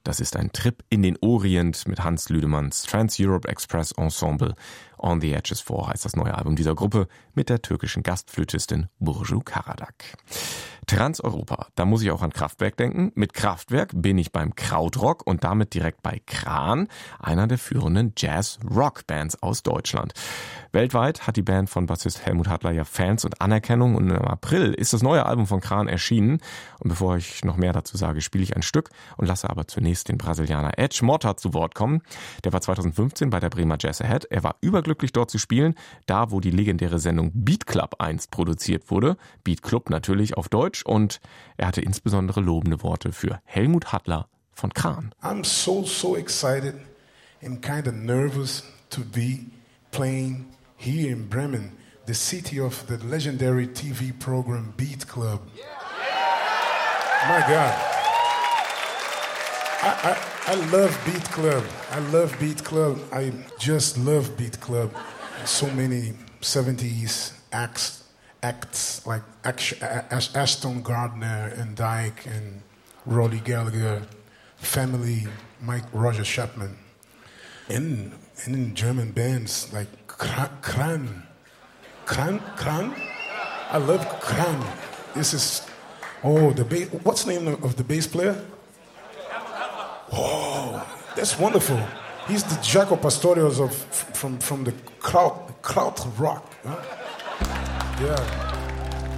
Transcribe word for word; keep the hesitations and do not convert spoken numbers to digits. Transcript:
Das ist ein Trip in den Orient mit Hans Lüdemanns Trans-Europe Express Ensemble. On the Edges four heißt das neue Album dieser Gruppe mit der türkischen Gastflötistin Burcu Karadağ. Transeuropa, da muss ich auch an Kraftwerk denken. Mit Kraftwerk bin ich beim Krautrock und damit direkt bei Kran, einer der führenden Jazz-Rock-Bands aus Deutschland. Weltweit hat die Band von Bassist Helmut Hattler ja Fans und Anerkennung und im April ist das neue Album von Kran erschienen. Und bevor ich noch mehr dazu sage, spiele ich ein Stück und lasse aber zunächst den Brasilianer Edge Mota zu Wort kommen. Der war zweitausendfünfzehn bei der Bremer Jazz Ahead. Er war überglücklich dort zu spielen, da wo die legendäre Sendung Beat Club einst produziert wurde. Beat Club natürlich auf Deutsch. Und er hatte insbesondere lobende Worte für Helmut Hattler von Kran. I'm so, so excited and kind of nervous to be playing here in Bremen, the city of the legendary T V program Beat Club. My God. I, I, I love Beat Club. I love Beat Club. I just love Beat Club. So many seventies acts. Acts like Ashton Gardner and Dyke and Rolly Gallagher, Family, Mike Roger Chapman, and, and in German bands like Kran, Kran, Kran. I love Kran. This is oh the bass. What's the name of the bass player? Oh, that's wonderful. He's the Jaco Pastorius of from from the Kraut Kraut Rock. Huh? Yeah.